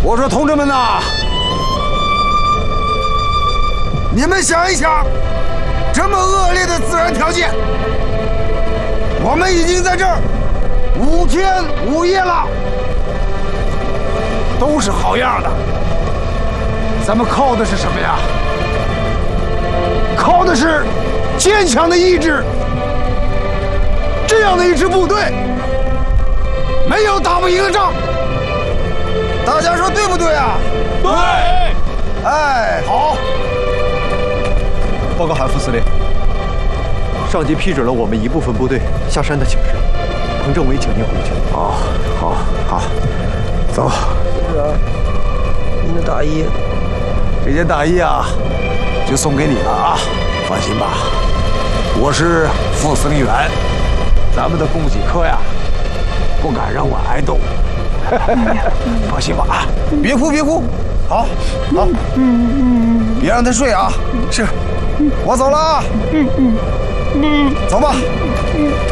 我说，同志们呐，你们想一想，这么恶劣的自然条件，我们已经在这儿5天5夜了，都是好样的。咱们靠的是什么呀？靠的是坚强的意志。这样的一支部队，没有打不赢的仗。大家说对不对啊？ 对。 哎，好。 报告韩副司令，上级批准了我们一部分部队下山的请示。彭政委，请您回去。 哦，好，走。 是啊，您的大衣， 这件大衣啊，就送给你了啊！放心吧，我是副司令员，咱们的供给科呀，不敢让我挨冻。放心吧啊！别哭，好，别让他睡啊！是，我走了啊！走吧。